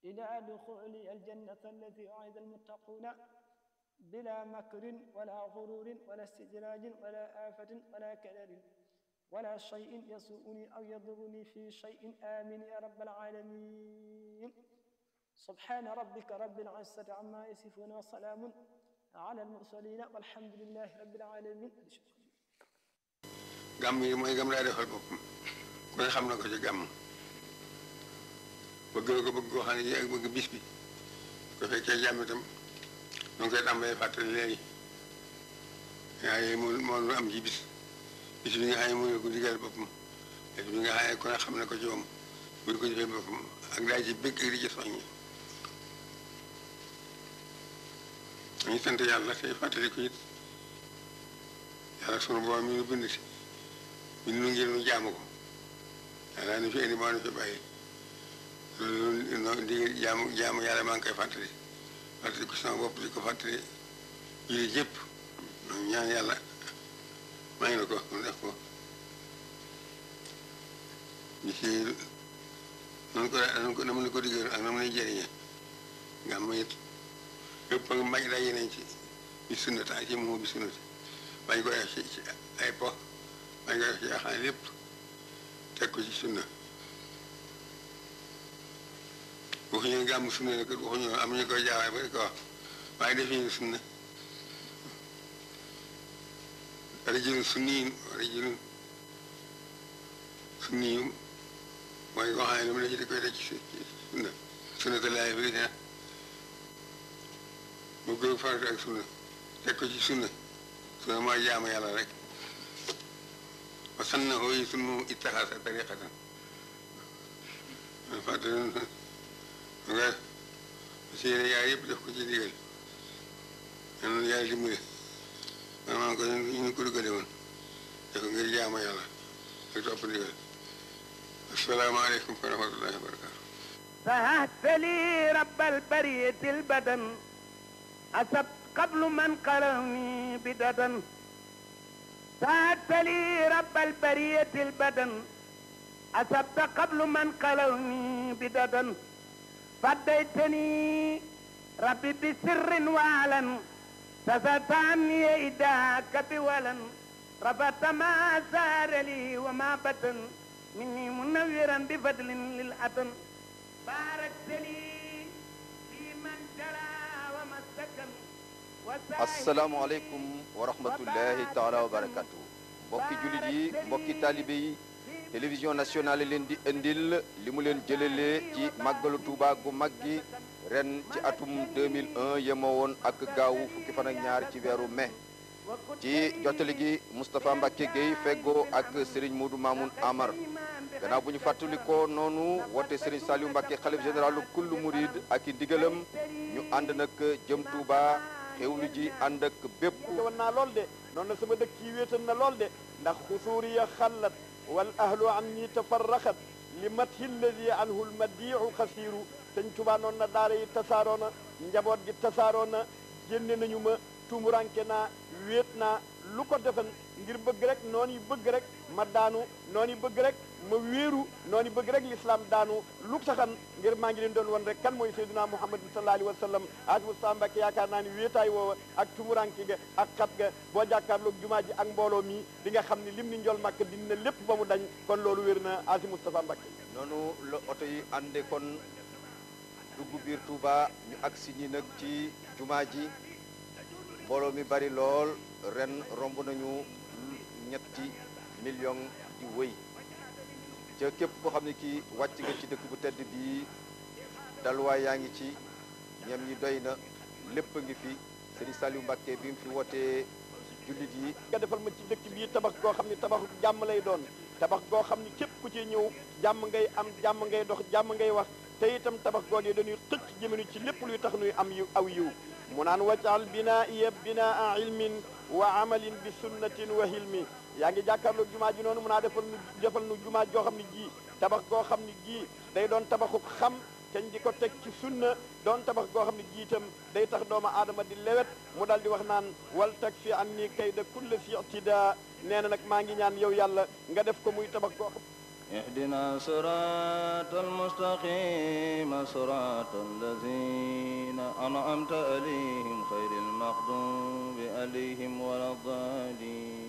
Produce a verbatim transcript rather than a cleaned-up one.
إلى دخول الجنة التي وعد المتقون بلا مكر ولا غرور ولا استدراج ولا آفة ولا كدر ولا شيء يسوءني أو يضرني في شيء آمين يا رب العالمين. سبحان ربك رب العزة عما يصفون وسلام على المرسلين والحمد لله رب العالمين. gàmm yi mooy gàmm daa defal boppam ku ne xam na ko ci gàmm bëgg na ko bëgg koo xam ne yi ak bëgg bis bi ko fekkee jàmm itam ñu ngi koy tàmbalee fàttali léegi waaye moo moo lu am ci bis bis bi nga xam ne mënu ko digal boppam bis bi nga xam ne ku ne xam na ko ci moom mënu ko jëfee boppam ak daay ci bëgg ak di ci soññi ñu sant yàlla tey fàttali ko it yàlla sunu borom mi nu bind si mi nu ngir nu jaamu ko yàlla nu fi indi moo nu fi bàyyi loolu noonu di jaamu jaamu yàlla maa ngi koy fàttali fàttali ko sama bopp di ko fàttali jullit yëpp ñaan yàlla maa ngi la ko mu def ko di si noonu ko noonu ko na mën ko digal ak na mën a jëriñee nga am it yëpp nga maj daje nañ ci bi sunnata ak ci moom bi sunnata bañ ko def ci ci ay po bañ ko def ci yaxaan lépp teg ko ci sunna waxuñu ne gàmm sunna ne kat waxuñu am ñu koy jaawaay ba di ko wax waaye def ñu sunna rajulun sunniyyun rajulun sunniyyun mooy koo xam ne dama la ci di koy teg ci sunna sunnata laay bi ne mu gën farata ak sunna teg ko ci sunna sunna mooy jaamu yàlla rek wa sannahu sunnu ittaxasa tariqatan fàttali nga si yéene yaay yëpp def ko ci digal ñan noonu yàlla dimbali maanaam ko ñu ñu ko duggale woon def ko ngir jaamu yàlla ak topp ndigal asalaamaaleykum wa rahmatullahi wa barakatu سهدت لي رب البرية البدن أسبت قبل من قرني بددا سهدت لي رب البرية البدن أسبت قبل من قرني بددا فديتني ربي بسر وعلن سفت عني إداك بولن رفت ما سار لي وما بطن مني منورا بفضل للأتن باركت لي في من جرى وما سكن asalaamaaleykum wa rahmatullahi taala wa barakatu mbokki jullit yi mbokki taalibe yi télévision nationale leen di indil li mu leen jëlalee ci màggalu Tuuba gu mag gi ren ci atum deux mille un yemoo woon ak gaawu fukki fan ak ñaar ci weeru mai ci jottali gi Moustapha Mbacké Gueye feggoo ak Serigne Modou Mamoun Amar gannaaw bu ñu fàttalikoo noonu woote Serigne Saliou Mbacké xalif généralu kullu murid ak i ndigalam ñu ànd nag jëm Tuuba xewlu ji ànd ak bépp woon naa lool de noonu na sama dëkk yi wéetal na lool de ndax xusuuriya xallat wal ahlu an ñi tafarraxat li mathi lladi anhu lmadiu xasiiru sëñ Tuubaa noonu na daara yi tasaaroo na njaboot gi tasaaroo na génne nañu ma tumuranke naa wéet naa lu ko defan ngir bëgg rek noonu yi bëgg rek ma daanu noonu yi bëgg rek ma wéeru noonu yi bëgg rek l'islam daanu lu taxan ngir maa ngi leen doon won rek kan mooy Seydina Muhammad sallallahu alayhi wa sallam aj Moustapha Mbacké yaakaar naa ni wéetaay woowa ak tumuranke ga ak xat ga boo jàkkaarloog jumaa ji ak mbooloo mi di nga xam ni lim ni njol màkk dina lépp ba mu dañ kon loolu wér na asi Moustapha Mbacké noonu la oto yi ànde kon dugg biir Touba ñu agsi ñi nag ci jumaa ji mbooloo mi bari lool ren romb nañu ñetti million di wëy ca képp koo xam ne kii wàcc nga ci dëkk bu tedd bii dalwaay yaa ngi ci ñam ñi doy na lépp a ngi fi Serigne Saliou Mbacké bi mu fi wootee jullit yi nga defal ma ci dëkk bii tabax goo xam ne tabax jàmm lay doon tabax goo xam ne képp ku ci ñëw jàmm ngay am jàmm ngay dox jàmm ngay wax te itam tabax googee dañuy xëcc jëmenu ci lépp luy tax nuy am yu aw yiw mu naan wajal binaa iya binaa ilmin wa amalin bi sunnatin wa hilmi yaa ngi jàkkaarloog jumaa ji noonu mun naa defal nu defal nu jumaa joo xam ne ji tabax goo xam ne ji day doon tabaxu xam teñ di ko teg ci sunna doon tabax goo xam ne ji itam day tax doomu aadama di lewet mu dal di wax naan wal tag fi an ni kayda kulle si ictida nee na nag maa ngi ñaan yow yàlla nga def ko muy tabax goo xam اهدنا صراط المستقيم صراط الذين أنعمت عليهم غير المغضوب عليهم ولا الضالين